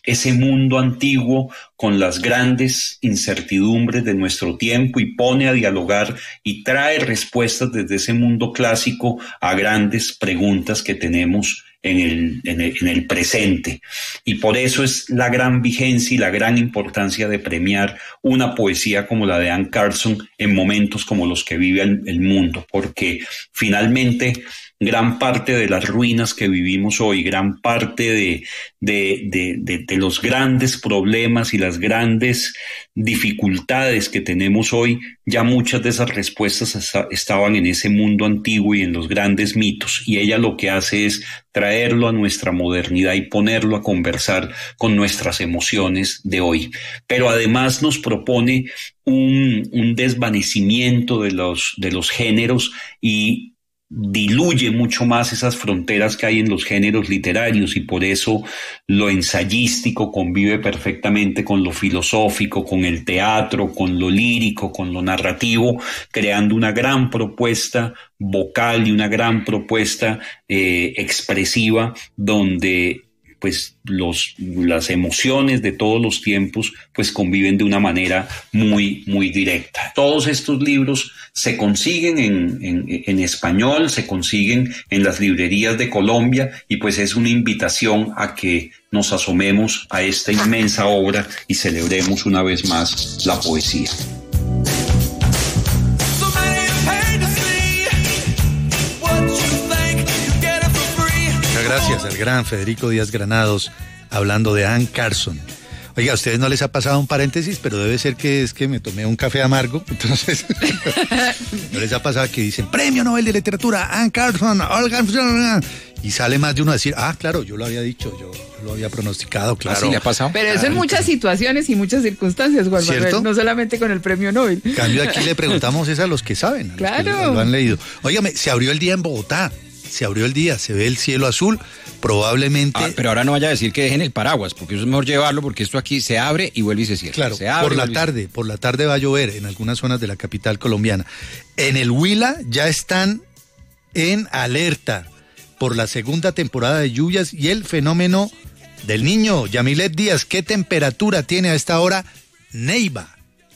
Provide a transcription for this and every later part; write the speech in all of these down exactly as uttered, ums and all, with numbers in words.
ese mundo antiguo con las grandes incertidumbres de nuestro tiempo y pone a dialogar y trae respuestas desde ese mundo clásico a grandes preguntas que tenemos en el, en el, en el presente. Y por eso es la gran vigencia y la gran importancia de premiar una poesía como la de Anne Carson en momentos como los que vive el, el mundo, porque finalmente gran parte de las ruinas que vivimos hoy, gran parte de, de, de, de, de los grandes problemas y las grandes dificultades que tenemos hoy, ya muchas de esas respuestas está, estaban en ese mundo antiguo y en los grandes mitos, y ella lo que hace es traerlo a nuestra modernidad y ponerlo a conversar con nuestras emociones de hoy. Pero además nos propone un, un desvanecimiento de los, de los géneros y diluye mucho más esas fronteras que hay en los géneros literarios, y por eso lo ensayístico convive perfectamente con lo filosófico, con el teatro, con lo lírico, con lo narrativo, creando una gran propuesta vocal y una gran propuesta eh, expresiva donde pues los, las emociones de todos los tiempos pues conviven de una manera muy, muy directa. Todos estos libros se consiguen en, en, en español, se consiguen en las librerías de Colombia, y pues es una invitación a que nos asomemos a esta inmensa obra y celebremos una vez más la poesía. Gracias al gran Federico Díaz Granados, hablando de Anne Carson. Oiga, ¿a ustedes no les ha pasado un paréntesis? Pero debe ser que es que me tomé un café amargo, entonces ¿no les ha pasado que dicen Premio Nobel de Literatura, Anne Carson, Olga, y sale más de uno a decir, ah, claro, yo lo había dicho, yo, yo lo había pronosticado, claro. ¿Así le ha pasado? Pero eso en muchas situaciones y muchas circunstancias, Juan Manuel, no solamente con el Premio Nobel. En cambio, aquí le preguntamos es a los que saben, a claro, los que lo han leído. Óigame, se abrió el día en Bogotá. Se abrió el día, se ve el cielo azul, probablemente... Ah, pero ahora no vaya a decir que dejen el paraguas, porque eso es mejor llevarlo, porque esto aquí se abre y vuelve y se cierra. Claro, se abre por la tarde, por la tarde va a llover en algunas zonas de la capital colombiana. En el Huila ya están en alerta por la segunda temporada de lluvias y el fenómeno del Niño. Yamilet Díaz, ¿qué temperatura tiene a esta hora Neiva?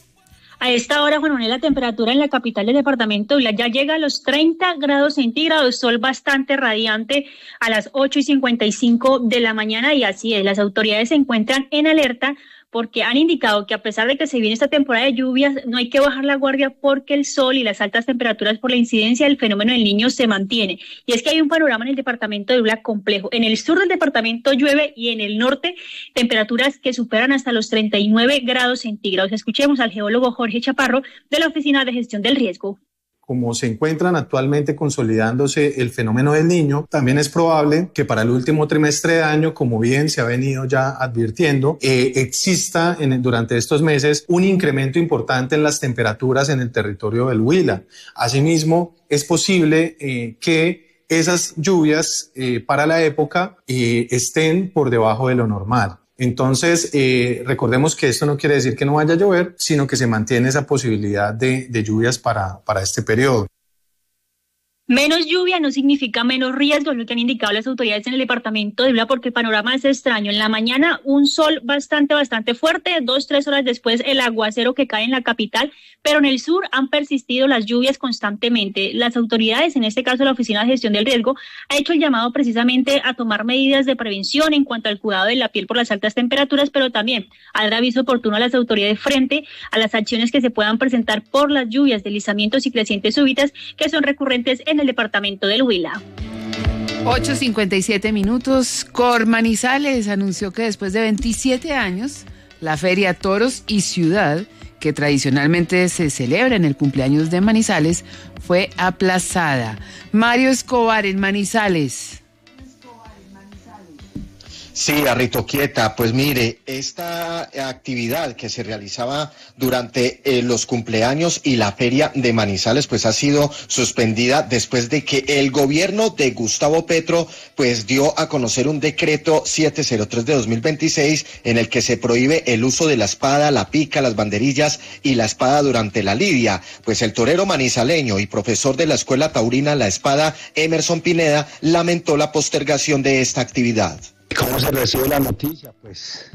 A esta hora, Juan Manuel, la temperatura en la capital del departamento ya llega a los treinta grados centígrados, sol bastante radiante a las ocho y cincuenta y cinco de la mañana, y así es, las autoridades se encuentran en alerta porque han indicado que a pesar de que se viene esta temporada de lluvias, no hay que bajar la guardia porque el sol y las altas temperaturas por la incidencia del fenómeno del Niño se mantiene. Y es que hay un panorama en el departamento de Huila complejo. En el sur del departamento llueve y en el norte temperaturas que superan hasta los treinta y nueve grados centígrados. Escuchemos al geólogo Jorge Chaparro de la Oficina de Gestión del Riesgo. Como se encuentran actualmente consolidándose el fenómeno del Niño, también es probable que para el último trimestre de año, como bien se ha venido ya advirtiendo, eh, exista en, durante estos meses un incremento importante en las temperaturas en el territorio del Huila. Asimismo, es posible eh, que esas lluvias eh, para la época eh, estén por debajo de lo normal. Entonces, eh, recordemos que esto no quiere decir que no vaya a llover, sino que se mantiene esa posibilidad de, de lluvias para, para este periodo. Menos lluvia no significa menos riesgo, es lo que han indicado las autoridades en el departamento de Huila, porque el panorama es extraño. En la mañana un sol bastante, bastante fuerte, dos, tres horas después el aguacero que cae en la capital, pero en el sur han persistido las lluvias constantemente. Las autoridades, en este caso la Oficina de Gestión del Riesgo, ha hecho el llamado precisamente a tomar medidas de prevención en cuanto al cuidado de la piel por las altas temperaturas, pero también a dar aviso oportuno a las autoridades frente a las acciones que se puedan presentar por las lluvias, deslizamientos y crecientes súbitas que son recurrentes en en el departamento del Huila. ocho cincuenta y siete minutos. Cor Manizales anunció que después de veintisiete años, la Feria Toros y Ciudad, que tradicionalmente se celebra en el cumpleaños de Manizales, fue aplazada. Mario Escobar en Manizales. Sí, Arritoquieta, pues mire, esta actividad que se realizaba durante eh, los cumpleaños y la feria de Manizales pues ha sido suspendida después de que el gobierno de Gustavo Petro pues dio a conocer un decreto setecientos tres de dos mil veintiséis en el que se prohíbe el uso de la espada, la pica, las banderillas y la espada durante la lidia. Pues el torero manizaleño y profesor de la Escuela Taurina La Espada, Emerson Pineda, lamentó la postergación de esta actividad. ¿Cómo se recibe la noticia? Pues